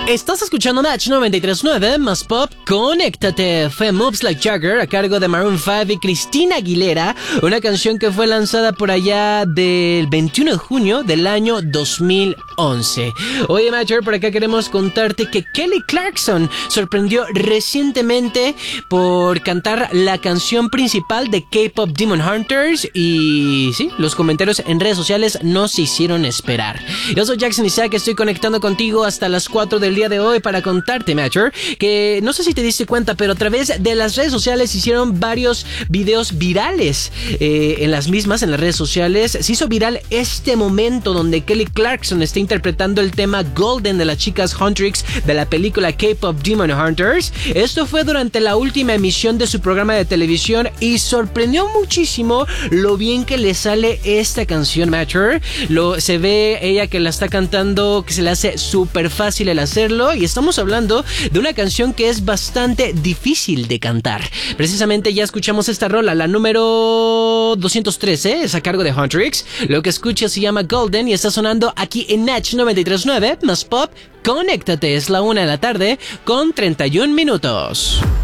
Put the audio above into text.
Estás escuchando Match 93.9 más pop, conéctate. Fue Moves Like Jagger a cargo de Maroon 5 y Christina Aguilera, una canción que fue lanzada por allá del 21 de junio del año 2011. Oye, Matcher, por acá queremos contarte que Kelly Clarkson sorprendió recientemente por cantar la canción principal de K-Pop Demon Hunters y sí, los comentarios en redes sociales no se hicieron esperar. Yo soy Jackson Isaac, estoy conectando contigo hasta las 4 del día de hoy para contarte, Matcher, que no sé si te diste cuenta, pero a través de las redes sociales hicieron varios videos virales. En las redes sociales se hizo viral este momento donde Kelly Clarkson está interpretando el tema Golden de las chicas Huntrix de la película K-Pop Demon Hunters. Esto fue durante la última emisión de su programa de televisión y sorprendió muchísimo lo bien que le sale esta canción, Matcher. Se ve ella que la está cantando, que se le hace súper fácil el hacerlo, y estamos hablando de una canción que es bastante difícil de cantar. Precisamente ya escuchamos esta rola, la número 213, es a cargo de Huntrix. Lo que escuchas se llama Golden y está sonando aquí en Natch 93.9 más pop. Conéctate, es la 1 de la tarde con 31 minutos.